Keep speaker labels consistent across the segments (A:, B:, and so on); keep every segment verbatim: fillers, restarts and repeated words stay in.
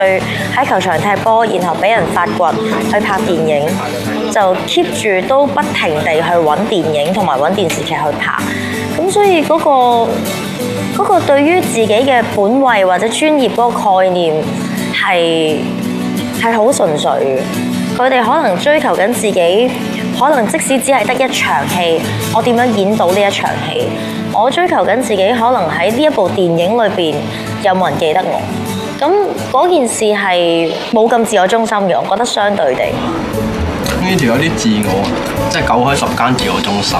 A: 去喺球場踢波，然後俾人發掘去拍電影，就 keep 住都不停地去揾電影同埋揾電視劇去拍。咁所以嗰、嗰個嗰、嗰個對於自己嘅本位或者專業嗰個概念係係好純粹嘅。佢哋可能追求緊自己，可能即使只係得一場戲，我點樣演到呢一場戲？我追求緊自己，可能喺呢一部電影裏邊有冇人記得我？咁嗰件事係冇咁自我中心嘅，我覺得相對地。
B: 呢條有啲自我，即係九開十間自我中心。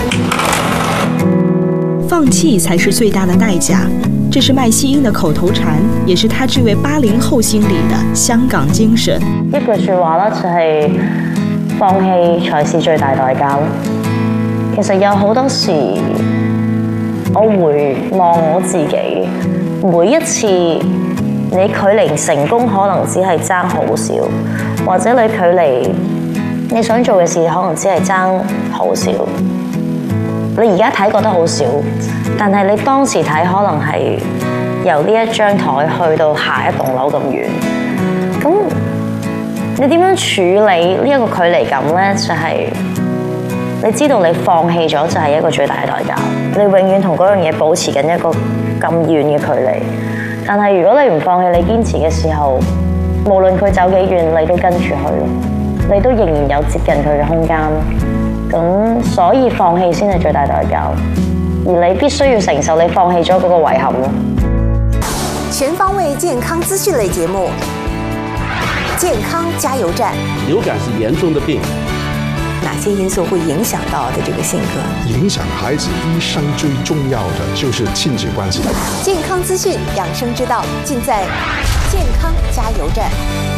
C: 放棄才是最大的代價，這是麥希英的口頭禪，也是他這位八零後心裡的香港精神。
A: 一句説話啦，就係放棄才是最大代價。其實有好多時，我回望我自己，每一次你距離成功可能只係爭好少，或者你距離你想做嘅事可能只係爭好少。你而家睇覺得好少，但係你當時睇可能係由呢一張台去到下一棟樓咁遠。咁你點樣處理呢一個距離感呢？就係、是、你知道你放棄咗就係一個最大嘅代價。你永遠同嗰樣嘢保持緊一個咁遠嘅距離。但係如果你唔放棄，你堅持嘅時候，無論佢走幾遠，你都跟住去，你都仍然有接近佢嘅空間。咁所以放棄先係最大代價，而你必須要承受你放棄咗嗰個遺憾咯。
D: 全方位健康資訊類節目，健康加油站。
E: 流感是嚴重的病，
D: 哪些因素會影響到的這個性格？
F: 影響孩子一生最重要的就是親子關係。
D: 健康資訊、養生之道，盡在健康加油站。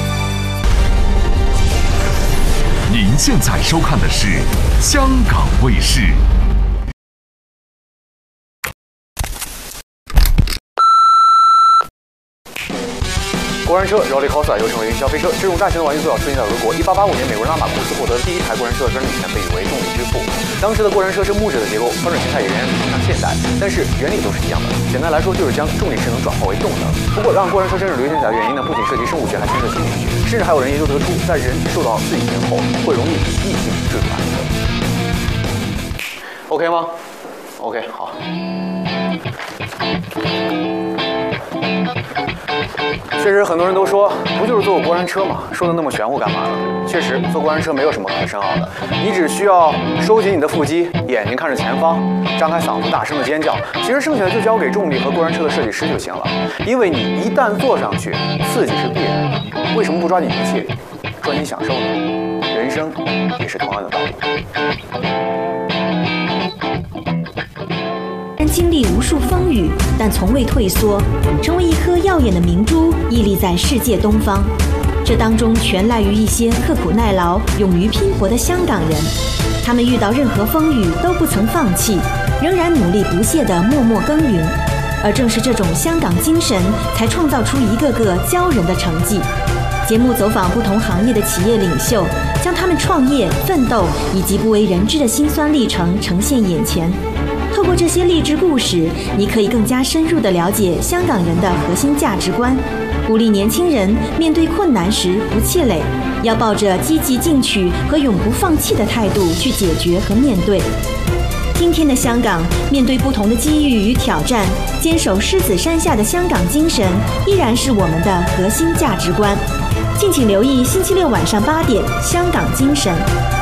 G: 您現在收看的是香港衛視。
H: 过山车 Roller Coaster 又称为云霄飞车，这种大型的玩具最早出现在俄国。一八八五年，美国人拉马库斯获得第一台过山车的专利权，被誉为动力之父。当时的过山车是木质的结构，翻转形态也仍然比不上现代，但是原理都是一样的。简单来说，就是将重力势能转化为动能。不过，让过山车真正流行起来的原因呢，不仅涉及生物学，还牵涉心理学，甚至还有人研究得出，在人受到刺激前后，会容易比异性坠入爱河。OK 吗 ？OK， 好。确实，很多人都说，不就是坐过过山车吗？说的那么玄乎干嘛呢？确实，坐过山车没有什么可深奥的，你只需要收紧你的腹肌，眼睛看着前方，张开嗓子大声的尖叫。其实剩下的就交给重力和过山车的设计师就行了。因为你一旦坐上去，刺激是必然的。为什么不抓紧一切，专心享受呢？人生也是同样的道理。
I: 经历无数风雨，但从未退缩，成为一颗耀眼的明珠，屹立在世界东方。这当中全赖于一些刻苦耐劳、勇于拼搏的香港人。他们遇到任何风雨都不曾放弃，仍然努力不懈地默默耕耘。而正是这种香港精神，才创造出一个个骄人的成绩。节目走访不同行业的企业领袖，将他们创业、奋斗以及不为人知的辛酸历程呈现眼前。透过这些励志故事，你可以更加深入地了解香港人的核心价值观，鼓励年轻人面对困难时不气馁，要抱着积极进取和永不放弃的态度去解决和面对。今天的香港，面对不同的机遇与挑战，坚守狮子山下的香港精神依然是我们的核心价值观。敬请留意星期六晚上八点《香港精神》。